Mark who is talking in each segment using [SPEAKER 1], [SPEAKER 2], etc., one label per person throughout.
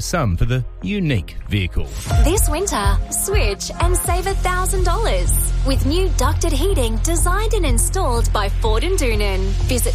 [SPEAKER 1] some for the unique vehicle.
[SPEAKER 2] This winter, switch and save $1,000 with new ducted heating designed and installed by Ford and Doonan. Visit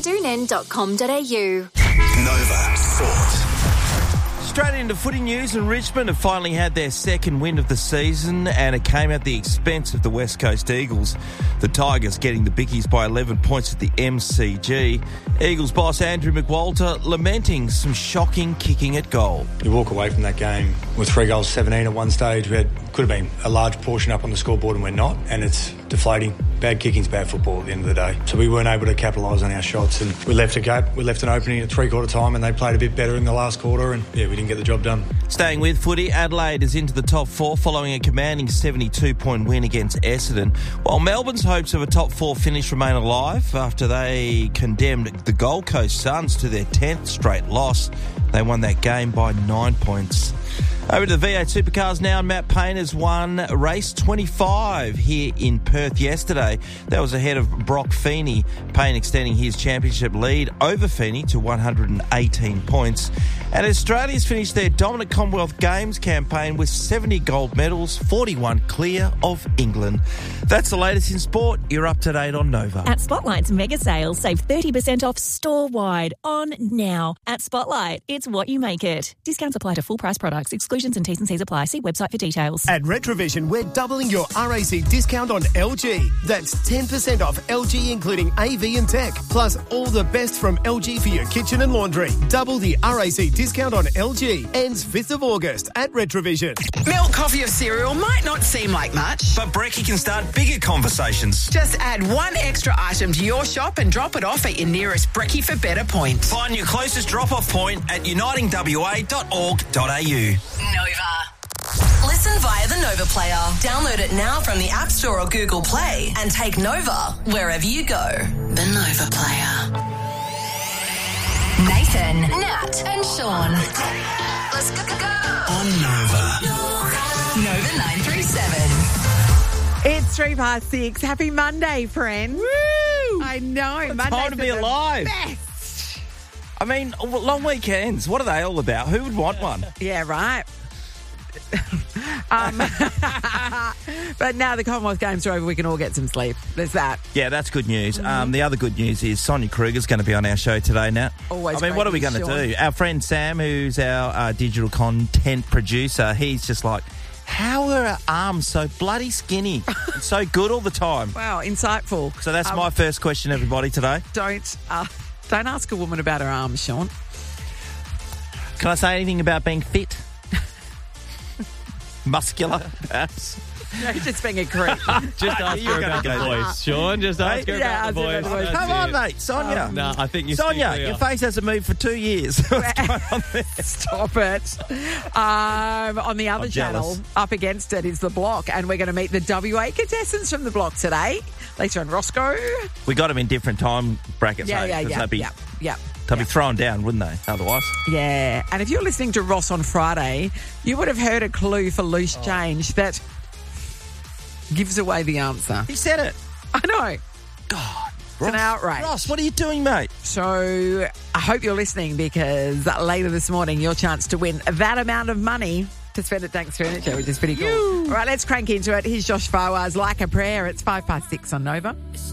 [SPEAKER 2] fordanddoonan.com.au.
[SPEAKER 3] Nova Sport.
[SPEAKER 4] Straight into footy news, and Richmond have finally had their second win of the season, and it came at the expense of the West Coast Eagles. The Tigers getting the biggies by 11 points at the MCG. Eagles boss Andrew McWalter lamenting some shocking kicking at goal.
[SPEAKER 5] You walk away from that game with 3 goals, 17 at one stage. Could have been a large portion up on the scoreboard and we're not, and it's deflating. Bad kicking's bad football at the end of the day. So we weren't able to capitalise on our shots, and we left a gap. We left an opening at three-quarter time, and they played a bit better in the last quarter, and we didn't get the job done.
[SPEAKER 4] Staying with footy, Adelaide is into the top four following a commanding 72-point win against Essendon, while Melbourne's hopes of a top four finish remain alive after they condemned the Gold Coast Suns to their 10th straight loss. They won that game by 9 points. Over to the V8 Supercars now, and Matt Payne has won race 25 here in Perth yesterday. That was ahead of Brock Feeney. Payne extending his championship lead over Feeney to 118 points. And Australia's finished their dominant Commonwealth Games campaign with 70 gold medals, 41 clear of England. That's the latest in sport. You're up to date on Nova.
[SPEAKER 6] At Spotlight's mega sale, save 30% off store-wide on now. At Spotlight, it's what you make it. Discounts apply to full price products. Exclusions and T's and C's apply. See website for details.
[SPEAKER 7] At Retrovision, we're doubling your RAC discount on LG. That's 10% off LG, including AV and tech. Plus all the best from LG for your kitchen and laundry. Double the RAC discount on LG. Ends 5th of August at Retrovision.
[SPEAKER 8] Milk, coffee or cereal might not seem like much,
[SPEAKER 3] But Brekkie can start bigger conversations.
[SPEAKER 8] just add one extra item to your shop and drop it off at your nearest Brekkie for better point.
[SPEAKER 3] Find your closest drop-off point at unitingwa.org.au.
[SPEAKER 9] Nova. Listen via the Nova Player. Download it now from the App Store or Google Play and take Nova wherever you go. The Nova Player. Nathan, Nat and Sean. Let's go.
[SPEAKER 3] On Nova.
[SPEAKER 9] Nova 937.
[SPEAKER 10] It's 6:03. Happy Monday, friends.
[SPEAKER 4] Woo!
[SPEAKER 10] I know.
[SPEAKER 4] What a
[SPEAKER 10] Mondays
[SPEAKER 4] time to be
[SPEAKER 10] are the
[SPEAKER 4] alive.
[SPEAKER 10] Best.
[SPEAKER 4] I mean, long weekends, what are they all about? Who would want one?
[SPEAKER 10] Yeah, right. But now the Commonwealth Games are over, we can all get some sleep. There's that.
[SPEAKER 4] Yeah, that's good news. The other good news is Sonia Kruger's going to be on our show today, Nat.
[SPEAKER 10] Always
[SPEAKER 4] I mean, what are we going to do? Our friend Sam, who's our digital content producer, he's just like, how are her arms so bloody skinny and so good all the time?
[SPEAKER 10] Wow, insightful.
[SPEAKER 4] So that's my first question, everybody, today.
[SPEAKER 10] Don't ask a woman about her arms, Sean.
[SPEAKER 4] Can I say anything about being fit? Muscular, perhaps?
[SPEAKER 10] No, you're just being a creep.
[SPEAKER 11] Just ask her about the voice, Sean. Just ask her about the voice.
[SPEAKER 4] Come on, mate. Sonia.
[SPEAKER 11] No, I think you're
[SPEAKER 4] Sonia, your face hasn't moved for 2 years. What's going on there?
[SPEAKER 10] Stop it. On the other channel, up against it is The Block, and we're going to meet the WA contestants from The Block today. Later on, Roscoe.
[SPEAKER 4] We got them in different time brackets.
[SPEAKER 10] Yeah.
[SPEAKER 4] They'll be thrown down, wouldn't they, otherwise?
[SPEAKER 10] Yeah. And if you're listening to Ross on Friday, you would have heard a clue for loose change that gives away the answer.
[SPEAKER 4] He said it.
[SPEAKER 10] I know.
[SPEAKER 4] God.
[SPEAKER 10] It's an outrage.
[SPEAKER 4] Ross, what are you doing, mate?
[SPEAKER 10] So I hope you're listening, because later this morning, your chance to win that amount of money to spend at Danks Furniture, which is pretty cool. All right, let's crank into it. Here's Josh Fawaz, Like a Prayer. It's 6:05 on Nova.